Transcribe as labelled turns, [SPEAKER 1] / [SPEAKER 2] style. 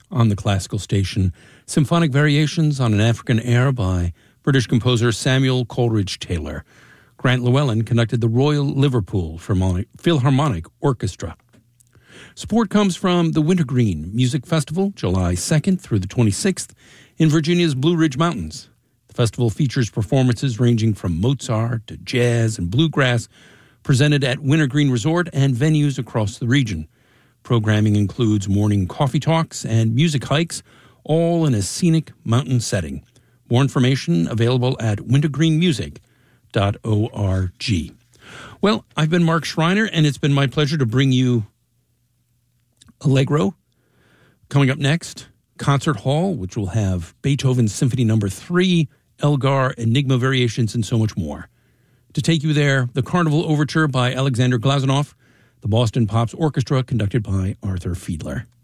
[SPEAKER 1] on the classical station. Symphonic Variations on an African Air by British composer Samuel Coleridge Taylor. Grant Llewellyn conducted the Royal Liverpool Philharmonic Orchestra. Support comes from the Wintergreen Music Festival, July 2nd through the 26th in Virginia's Blue Ridge Mountains. The festival features performances ranging from Mozart to jazz and bluegrass, presented at Wintergreen Resort and venues across the region. Programming includes morning coffee talks and music hikes, all in a scenic mountain setting. More information available at wintergreenmusic.org. Well, I've been Mark Schreiner, and it's been my pleasure to bring you Allegro. Coming up next, Concert Hall, which will have Beethoven Symphony No. 3, Elgar, Enigma Variations, and so much more. To take you there, the Carnival Overture by Alexander Glazunov, the Boston Pops Orchestra conducted by Arthur Fiedler.